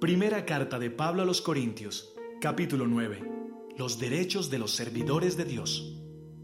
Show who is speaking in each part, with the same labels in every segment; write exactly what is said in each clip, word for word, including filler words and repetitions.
Speaker 1: Primera carta de Pablo a los Corintios, capítulo nueve. Los derechos de los servidores de Dios.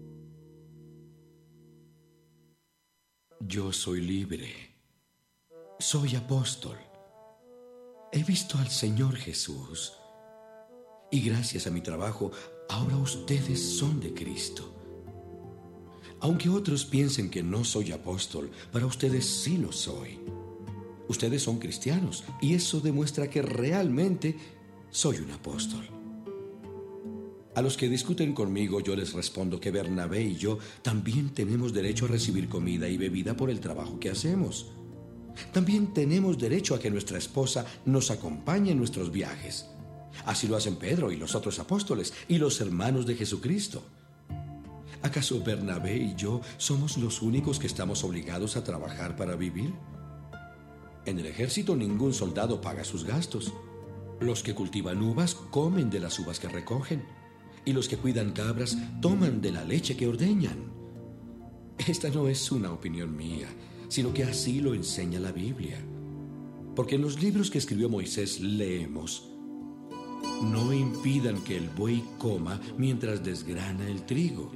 Speaker 2: Yo soy libre. Soy apóstol. He visto al Señor Jesús. Y gracias a mi trabajo, ahora ustedes son de Cristo. Aunque otros piensen que no soy apóstol, para ustedes sí lo soy. Ustedes son cristianos y eso demuestra que realmente soy un apóstol. A los que discuten conmigo yo les respondo que Bernabé y yo también tenemos derecho a recibir comida y bebida por el trabajo que hacemos. También tenemos derecho a que nuestra esposa nos acompañe en nuestros viajes. Así lo hacen Pedro y los otros apóstoles y los hermanos de Jesucristo. ¿Acaso Bernabé y yo somos los únicos que estamos obligados a trabajar para vivir? En el ejército ningún soldado paga sus gastos. Los que cultivan uvas comen de las uvas que recogen, y los que cuidan cabras toman de la leche que ordeñan. Esta no es una opinión mía, sino que así lo enseña la Biblia. Porque en los libros que escribió Moisés leemos: no impidan que el buey coma mientras desgrana el trigo.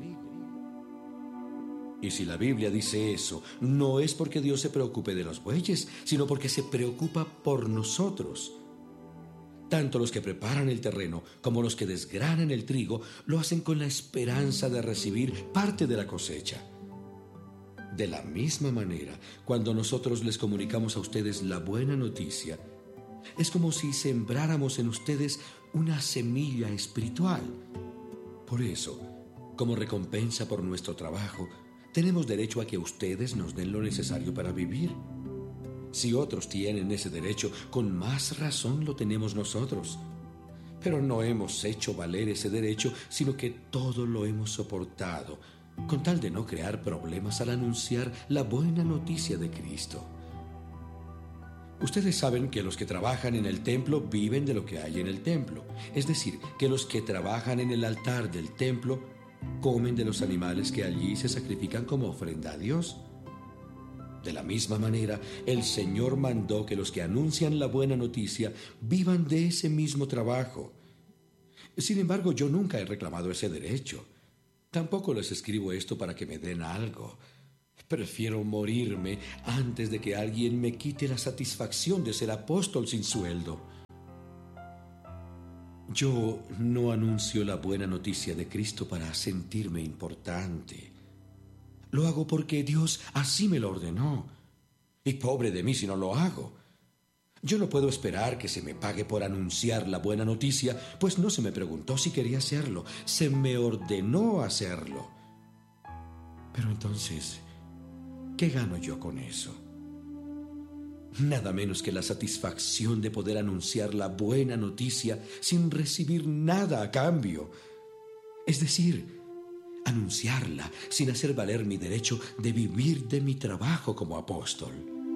Speaker 2: Y si la Biblia dice eso, no es porque Dios se preocupe de los bueyes, sino porque se preocupa por nosotros. Tanto los que preparan el terreno como los que desgranan el trigo lo hacen con la esperanza de recibir parte de la cosecha. De la misma manera, cuando nosotros les comunicamos a ustedes la buena noticia, es como si sembráramos en ustedes una semilla espiritual. Por eso, como recompensa por nuestro trabajo, tenemos derecho a que ustedes nos den lo necesario para vivir. Si otros tienen ese derecho, con más razón lo tenemos nosotros. Pero no hemos hecho valer ese derecho, sino que todo lo hemos soportado, con tal de no crear problemas al anunciar la buena noticia de Cristo. Ustedes saben que los que trabajan en el templo viven de lo que hay en el templo. Es decir, que los que trabajan en el altar del templo comen de los animales que allí se sacrifican como ofrenda a Dios. De la misma manera, el Señor mandó que los que anuncian la buena noticia vivan de ese mismo trabajo. Sin embargo, yo nunca he reclamado ese derecho. Tampoco les escribo esto para que me den algo. Prefiero morirme antes de que alguien me quite la satisfacción de ser apóstol sin sueldo. Yo no anuncio la buena noticia de Cristo para sentirme importante. Lo hago porque Dios así me lo ordenó. Y pobre de mí si no lo hago. Yo no puedo esperar que se me pague por anunciar la buena noticia, pues no se me preguntó si quería hacerlo. Se me ordenó hacerlo. Pero entonces, ¿qué gano yo con eso? Nada menos que la satisfacción de poder anunciar la buena noticia sin recibir nada a cambio. Es decir, anunciarla sin hacer valer mi derecho de vivir de mi trabajo como apóstol.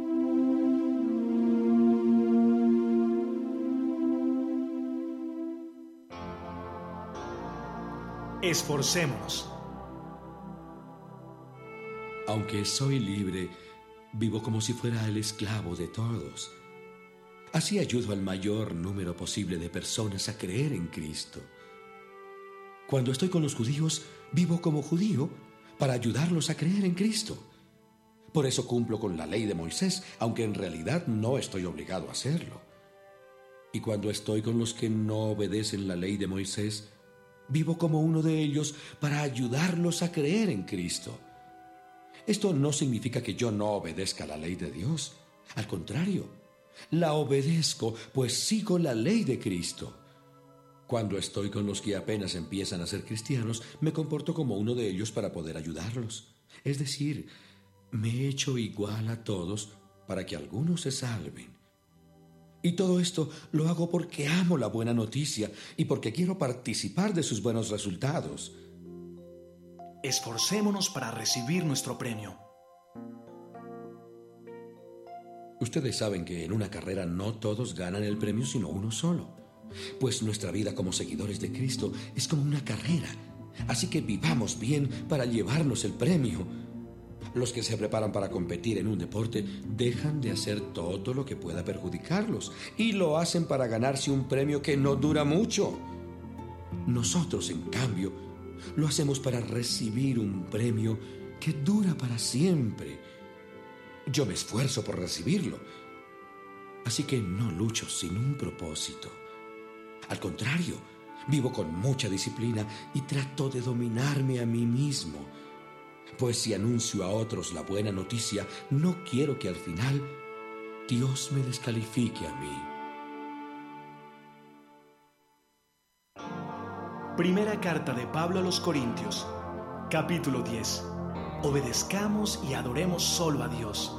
Speaker 1: Esforcémonos.
Speaker 2: Aunque soy libre, vivo como si fuera el esclavo de todos. Así ayudo al mayor número posible de personas a creer en Cristo. Cuando estoy con los judíos, vivo como judío para ayudarlos a creer en Cristo. Por eso cumplo con la ley de Moisés, aunque en realidad no estoy obligado a hacerlo. Y cuando estoy con los que no obedecen la ley de Moisés, vivo como uno de ellos para ayudarlos a creer en Cristo. Esto no significa que yo no obedezca la ley de Dios. Al contrario, la obedezco, pues sigo la ley de Cristo. Cuando estoy con los que apenas empiezan a ser cristianos, me comporto como uno de ellos para poder ayudarlos. Es decir, me he hecho igual a todos para que algunos se salven. Y todo esto lo hago porque amo la buena noticia y porque quiero participar de sus buenos resultados.
Speaker 1: Esforcémonos para recibir nuestro premio.
Speaker 2: Ustedes saben que en una carrera no todos ganan el premio, sino uno solo. Pues nuestra vida como seguidores de Cristo es como una carrera. Así que vivamos bien para llevarnos el premio. Los que se preparan para competir en un deporte dejan de hacer todo lo que pueda perjudicarlos y lo hacen para ganarse un premio que no dura mucho. Nosotros, en cambio, lo hacemos para recibir un premio que dura para siempre. Yo me esfuerzo por recibirlo, así que no lucho sin un propósito. Al contrario, vivo con mucha disciplina y trato de dominarme a mí mismo. Pues si anuncio a otros la buena noticia, no quiero que al final Dios me descalifique a mí.
Speaker 1: Primera carta de Pablo a los Corintios, capítulo diez. Obedezcamos y adoremos solo a Dios.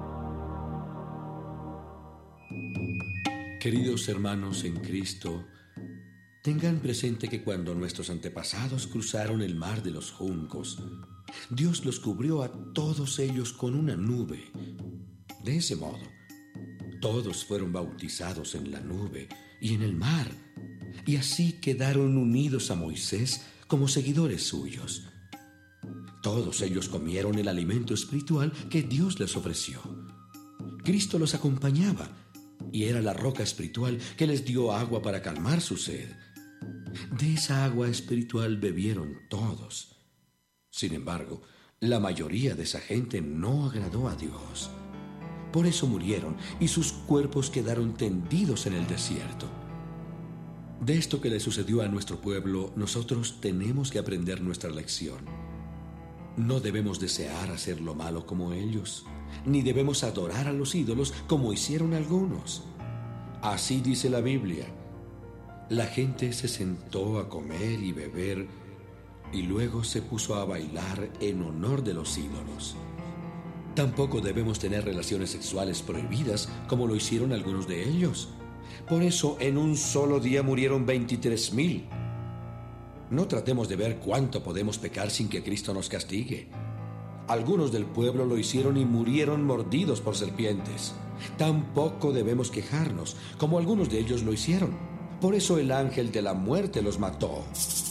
Speaker 2: Queridos hermanos en Cristo, tengan presente que cuando nuestros antepasados cruzaron el mar de los juncos, Dios los cubrió a todos ellos con una nube. De ese modo, todos fueron bautizados en la nube y en el mar, y así quedaron unidos a Moisés como seguidores suyos. Todos ellos comieron el alimento espiritual que Dios les ofreció. Cristo los acompañaba y era la roca espiritual que les dio agua para calmar su sed. De esa agua espiritual bebieron todos. Sin embargo, la mayoría de esa gente no agradó a Dios. Por eso murieron y sus cuerpos quedaron tendidos en el desierto. De esto que le sucedió a nuestro pueblo, nosotros tenemos que aprender nuestra lección. No debemos desear hacer lo malo como ellos, ni debemos adorar a los ídolos como hicieron algunos. Así dice la Biblia: la gente se sentó a comer y beber y luego se puso a bailar en honor de los ídolos. Tampoco debemos tener relaciones sexuales prohibidas como lo hicieron algunos de ellos. Por eso en un solo día murieron veintitrés mil. No tratemos de ver cuánto podemos pecar sin que Cristo nos castigue. Algunos del pueblo lo hicieron y murieron mordidos por serpientes. Tampoco debemos quejarnos, como algunos de ellos lo hicieron. Por eso el ángel de la muerte los mató.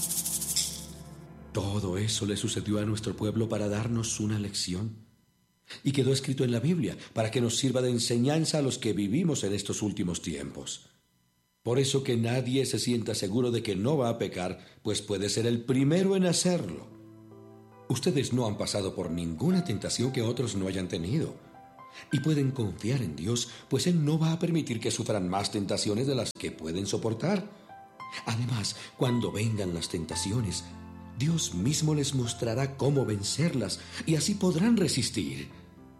Speaker 2: Todo eso le sucedió a nuestro pueblo para darnos una lección. Y quedó escrito en la Biblia para que nos sirva de enseñanza a los que vivimos en estos últimos tiempos. Por eso que nadie se sienta seguro de que no va a pecar, pues puede ser el primero en hacerlo. Ustedes no han pasado por ninguna tentación que otros no hayan tenido. Y pueden confiar en Dios, pues Él no va a permitir que sufran más tentaciones de las que pueden soportar. Además, cuando vengan las tentaciones, Dios mismo les mostrará cómo vencerlas y así podrán resistir.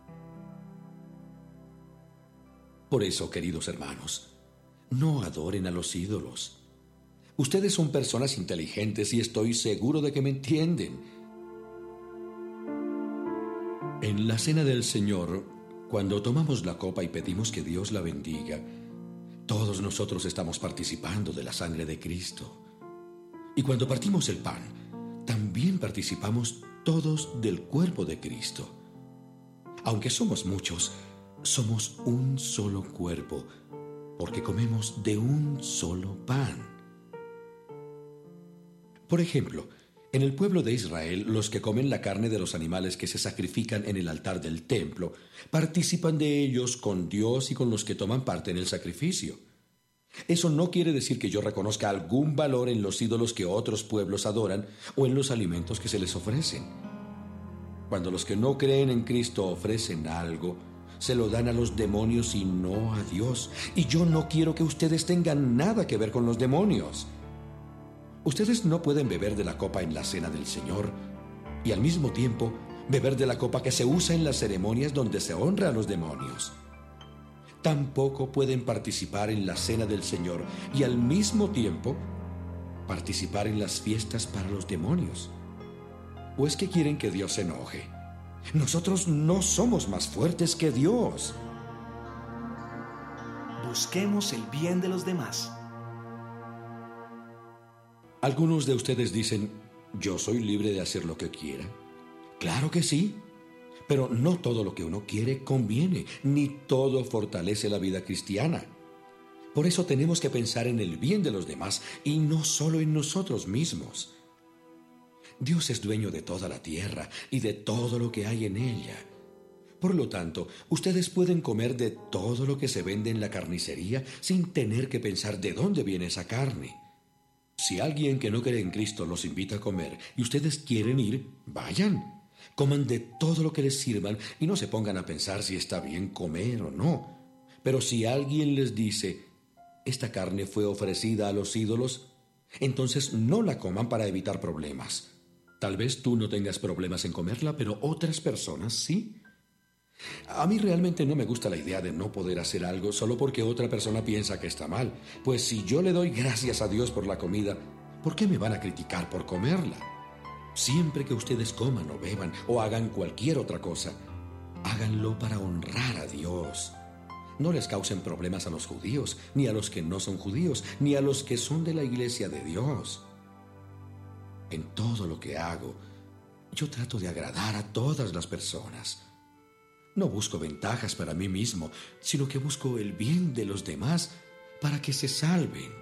Speaker 2: Por eso, queridos hermanos, no adoren a los ídolos. Ustedes son personas inteligentes y estoy seguro de que me entienden. En la cena del Señor, cuando tomamos la copa y pedimos que Dios la bendiga, todos nosotros estamos participando de la sangre de Cristo. Y cuando partimos el pan, también participamos todos del cuerpo de Cristo. Aunque somos muchos, somos un solo cuerpo, porque comemos de un solo pan. Por ejemplo, en el pueblo de Israel, los que comen la carne de los animales que se sacrifican en el altar del templo, participan de ellos con Dios y con los que toman parte en el sacrificio. Eso no quiere decir que yo reconozca algún valor en los ídolos que otros pueblos adoran o en los alimentos que se les ofrecen. Cuando los que no creen en Cristo ofrecen algo, se lo dan a los demonios y no a Dios. Y yo no quiero que ustedes tengan nada que ver con los demonios. Ustedes no pueden beber de la copa en la cena del Señor y al mismo tiempo beber de la copa que se usa en las ceremonias donde se honra a los demonios. Tampoco pueden participar en la cena del Señor y al mismo tiempo participar en las fiestas para los demonios. ¿O es que quieren que Dios se enoje? Nosotros no somos más fuertes que Dios.
Speaker 1: Busquemos el bien de los demás.
Speaker 2: Algunos de ustedes dicen, ¿yo soy libre de hacer lo que quiera? Claro que sí, pero no todo lo que uno quiere conviene, ni todo fortalece la vida cristiana. Por eso tenemos que pensar en el bien de los demás y no solo en nosotros mismos. Dios es dueño de toda la tierra y de todo lo que hay en ella. Por lo tanto, ustedes pueden comer de todo lo que se vende en la carnicería sin tener que pensar de dónde viene esa carne. Si alguien que no cree en Cristo los invita a comer y ustedes quieren ir, vayan. Coman de todo lo que les sirvan y no se pongan a pensar si está bien comer o no. Pero si alguien les dice, esta carne fue ofrecida a los ídolos, entonces no la coman para evitar problemas. Tal vez tú no tengas problemas en comerla, pero otras personas sí. A mí realmente no me gusta la idea de no poder hacer algo solo porque otra persona piensa que está mal. Pues si yo le doy gracias a Dios por la comida, ¿por qué me van a criticar por comerla? Siempre que ustedes coman o beban o hagan cualquier otra cosa, háganlo para honrar a Dios. No les causen problemas a los judíos, ni a los que no son judíos, ni a los que son de la iglesia de Dios. En todo lo que hago, yo trato de agradar a todas las personas. No busco ventajas para mí mismo, sino que busco el bien de los demás para que se salven.